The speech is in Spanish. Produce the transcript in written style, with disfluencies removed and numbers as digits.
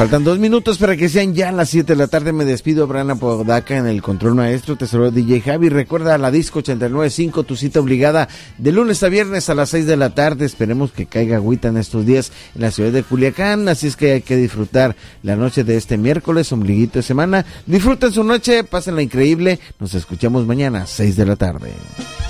Faltan 2 minutos para que sean ya las 7 de la tarde. Me despido, Abraham Apodaca en el control maestro, tesoro DJ Javi. Recuerda la disco 89.5, tu cita obligada de lunes a viernes a las 6 de la tarde. Esperemos que caiga agüita en estos días en la ciudad de Culiacán, así es que hay que disfrutar la noche de este miércoles, ombliguito de semana. Disfruten su noche, pásenla increíble. Nos escuchamos mañana, 6 de la tarde.